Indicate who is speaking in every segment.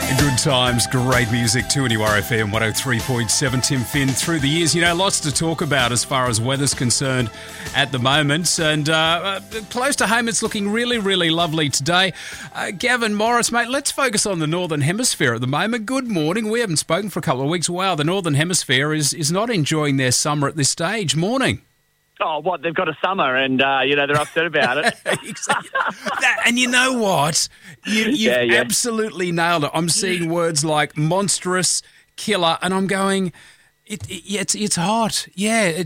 Speaker 1: Good times, great music, 2NURFM 103.7. Tim Finn. Through the years, lots to talk about as far as weather's concerned at the moment. And close to home, it's looking really, really lovely today. Gavin Morris, mate, let's focus on the Northern Hemisphere at the moment. Good morning. We haven't spoken for a couple of weeks. Wow, the Northern Hemisphere is not enjoying their summer at this stage. Morning.
Speaker 2: Oh, what? They've got a summer and, they're upset about it.
Speaker 1: Exactly. And you know what? You've absolutely nailed it. I'm seeing words like monstrous, killer, and I'm going, it's hot. Yeah,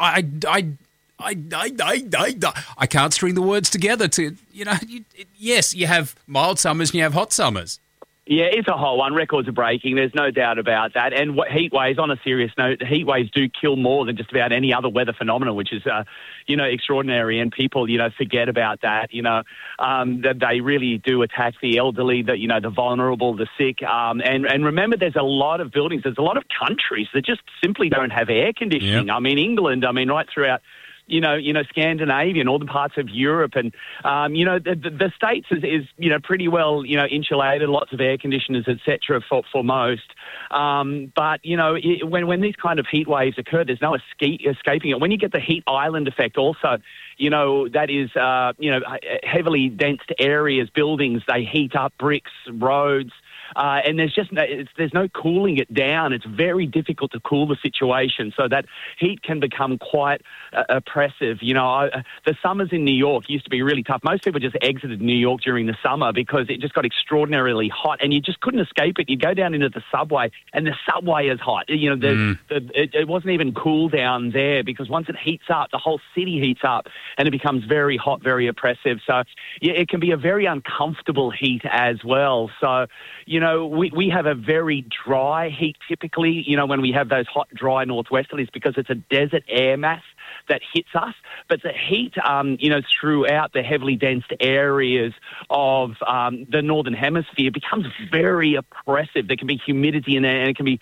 Speaker 1: I can't string the words together to, yes, you have mild summers and you have hot summers.
Speaker 2: Yeah, it's a whole one. Records are breaking. There's no doubt about that. And heat waves, on a serious note, heat waves do kill more than just about any other weather phenomenon, which is, extraordinary. And people, forget about that. That they really do attack the elderly, the vulnerable, the sick. And remember, there's a lot of buildings, there's a lot of countries that just simply don't have air conditioning. Yep. England, right throughout Scandinavia and all the parts of Europe, and the States is pretty well insulated, lots of air conditioners, etc. for most. But when these kind of heat waves occur, there's no escaping it. When you get the heat island effect, also, that is heavily dense areas, buildings, they heat up, bricks, roads. And there's no cooling it down. It's very difficult to cool the situation, so that heat can become quite oppressive. The summers in New York used to be really tough. Most people just exited New York during the summer because it just got extraordinarily hot, and you just couldn't escape it. You go down into the subway, and the subway is hot. It wasn't even cool down there, because once it heats up, the whole city heats up, and it becomes very hot, very oppressive. So it can be a very uncomfortable heat as well. So we have a very dry heat typically, when we have those hot, dry northwesterlies, because it's a desert air mass that hits us. But the heat, throughout the heavily dense areas of the Northern Hemisphere becomes very oppressive. There can be humidity in there, and it can be,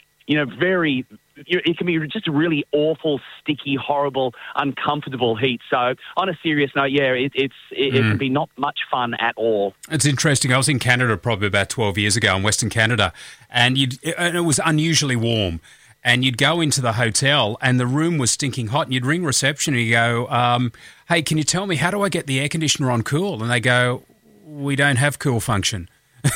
Speaker 2: it can be just a really awful, sticky, horrible, uncomfortable heat. So on a serious note, it can be not much fun at all.
Speaker 1: It's interesting. I was in Canada probably about 12 years ago, in Western Canada, and it was unusually warm. And you'd go into the hotel and the room was stinking hot, and you'd ring reception and you go, hey, can you tell me, how do I get the air conditioner on cool? And they go, we don't have cool function.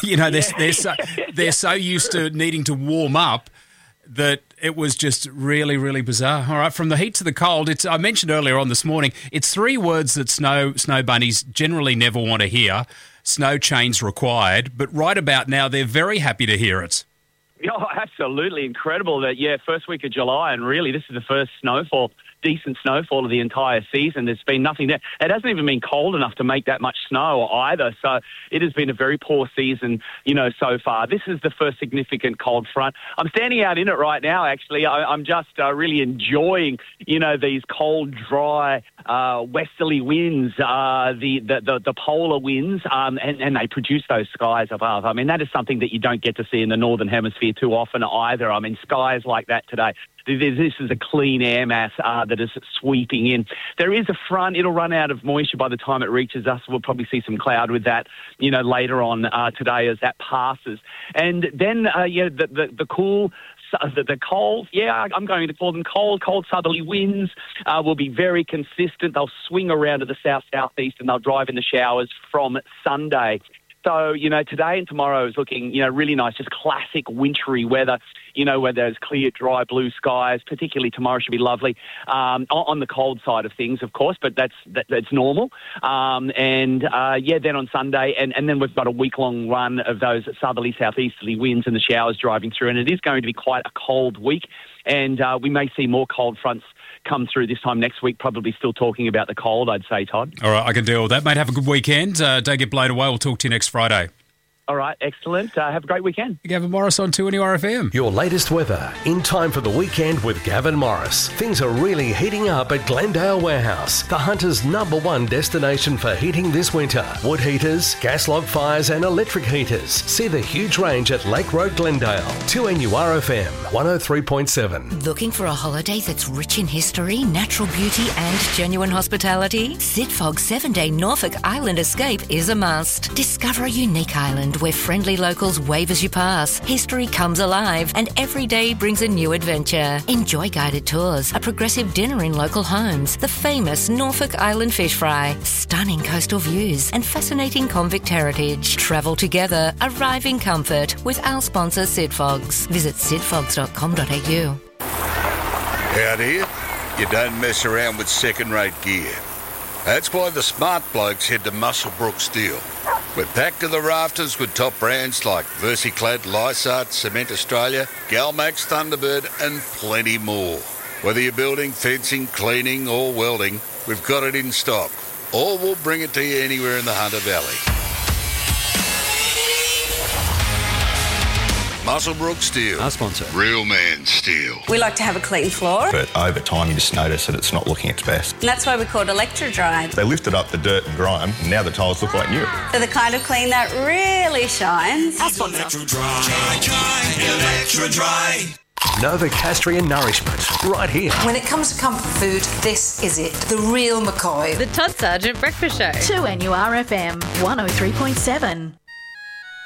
Speaker 1: They're so used to needing to warm up that it was just really, really bizarre. All right, from the heat to the cold, I mentioned earlier on this morning, it's three words that snow bunnies generally never want to hear. Snow chains required, but right about now, they're very happy to hear it.
Speaker 2: Oh, absolutely incredible that, first week of July, and really this is the first decent snowfall of the entire season. There's been nothing there. It hasn't even been cold enough to make that much snow either, so it has been a very poor season, so far. This is the first significant cold front. I'm standing out in it right now, actually. I'm just really enjoying, these cold, dry, westerly winds, the polar winds, and they produce those skies above. That is something that you don't get to see in the Northern Hemisphere too often either. Skies like that today. This is a clean air mass that is sweeping in. There is a front. It'll run out of moisture by the time it reaches us. We'll probably see some cloud with that, later on today as that passes. And then, the cool... The cold, I'm going to call them cold southerly winds will be very consistent. They'll swing around to the south-southeast, and they'll drive in the showers from Sunday. So, today and tomorrow is looking, really nice, just classic wintry weather, where there's clear, dry blue skies. Particularly tomorrow should be lovely on the cold side of things, of course, but that's normal. Then on Sunday, and then we've got a week-long run of those southerly, southeasterly winds and the showers driving through, and it is going to be quite a cold week, and we may see more cold fronts come through this time next week, probably still talking about the cold, I'd say, Todd.
Speaker 1: All right, I can deal with that, mate. Have a good weekend. Don't get blown away. We'll talk to you next Friday.
Speaker 2: All right, excellent. Have a great weekend.
Speaker 1: Gavin Morris on 2NURFM.
Speaker 3: Your latest weather in time for the weekend with Gavin Morris. Things are really heating up at Glendale Warehouse, the Hunter's #1 destination for heating this winter. Wood heaters, gas log fires and electric heaters. See the huge range at Lake Road, Glendale. 2NURFM 103.7.
Speaker 4: Looking for a holiday that's rich in history, natural beauty and genuine hospitality? Sitfog's 7-day Norfolk Island escape is a must. Discover a unique island Island, where friendly locals wave as you pass. History comes alive and every day brings a new adventure. Enjoy guided tours, a progressive dinner in local homes, the famous Norfolk Island fish fry, stunning coastal views and fascinating convict heritage. Travel together, arrive in comfort with our sponsor Sid Fogs. Visit sidfogs.com.au.
Speaker 5: Out here, you don't mess around with second-rate gear. That's why the smart blokes head to Muswellbrook Steel. We're packed to the rafters with top brands like Versiclad, Lysart, Cement Australia, Galmax, Thunderbird and plenty more. Whether you're building, fencing, cleaning or welding, we've got it in stock. Or we'll bring it to you anywhere in the Hunter Valley. Muswellbrook Steel.
Speaker 6: Our sponsor.
Speaker 5: Real man steel.
Speaker 7: We like to have a clean floor.
Speaker 8: But over time you just notice that it's not looking its best.
Speaker 7: And that's why we call it Electro-Dry.
Speaker 8: They lifted up the dirt and grime and now the tiles look like new.
Speaker 7: For the kind of clean that really shines. Our sponsor.
Speaker 3: Electro-Dry. Novocastrian nourishment, right here.
Speaker 9: When it comes to comfort food, this is it. The real McCoy.
Speaker 10: The Todd Sargent Breakfast Show.
Speaker 11: 2NURFM 103.7.